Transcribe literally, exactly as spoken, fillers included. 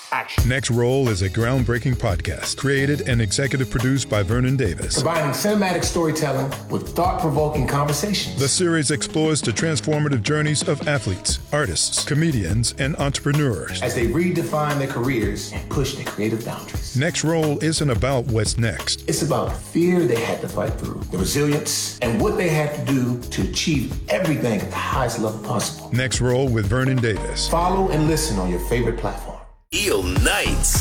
action. Next Roll is a groundbreaking podcast created and executive produced by Vernon Davis. Combining cinematic storytelling with thought-provoking conversations. The series explores the transformative journeys of athletes, artists, comedians, and entrepreneurs as they redefine their careers and push their creative boundaries. Next Roll isn't about what's next. It's about the fear they had to fight through, the resilience, and what they had to do to achieve everything at the highest level possible. Next Roll with Vernon Davis. Follow and listen on your favorite platform. Eel Nights.